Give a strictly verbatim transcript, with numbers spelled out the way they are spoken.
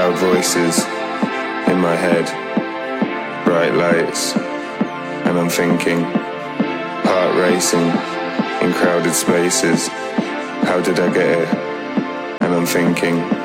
loud voices in my head, bright lights, and I'm thinking, heart racing in crowded spaces, how did I get here? And I'm thinking